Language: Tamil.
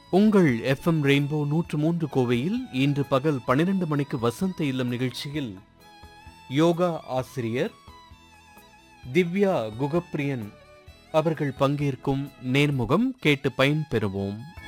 உங்கள் எஃப்எம் ரெயின்போ 103 கோவையில் இன்று பகல் 12 மணிக்கு வசந்த இல்லம் நிகழ்ச்சியில் யோகா ஆசிரியர் திவ்யா குகப்பிரியன் அவர்கள் பங்கேற்கும் நேர்முகம் கேட்டு பயன்பெறுவோம்.